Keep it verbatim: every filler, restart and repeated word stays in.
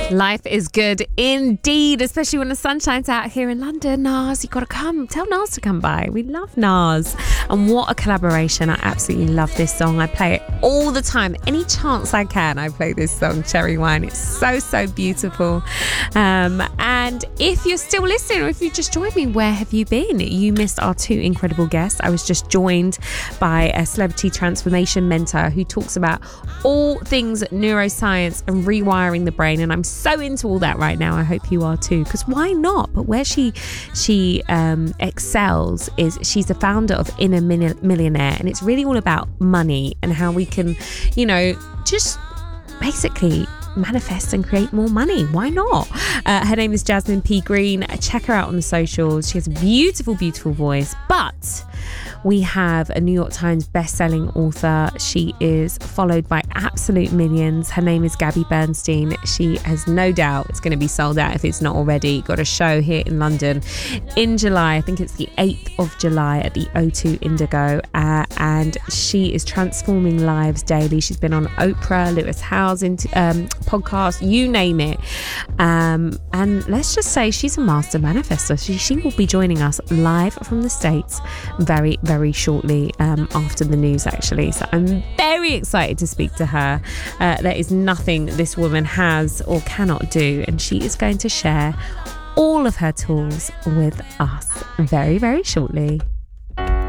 Life is good indeed, especially when the sun shines out here in London. Nas, you gotta come. Tell Nas to come by. We love Nas. And what a collaboration. I absolutely love this song. I play it all the time. Any chance I can, I play this song, Cherry Wine. It's so, so beautiful. Um, and if you're still listening, or if you just joined me, where have you been? You missed our two incredible guests. I was just joined by a celebrity transformation mentor who talks about all things neuroscience and rewiring the brain. And I'm so into all that right now. I hope you are too, because why not? But where she she um, excels is she's the founder of Inner Millionaire, and it's really all about money and how we can, you know, just basically manifest and create more money. Why not? Uh, her name is Jasmine P. Green. Check her out on the socials. She has a beautiful, beautiful voice. But we have a New York Times best-selling author. She is followed by absolute millions. Her name is Gabby Bernstein. She has no doubt it's going to be sold out if it's not already. Got a show here in London in July. I think it's the eighth of July at the O two Indigo. Uh, and she is transforming lives daily. She's been on Oprah, Lewis Howes um, podcast, you name it. Um, and let's just say she's a master manifestor. She, she will be joining us live from the States very, very shortly um, after the news, actually. So I'm very excited to speak to her. Uh, there is nothing this woman has or cannot do, and she is going to share all of her tools with us very, very shortly.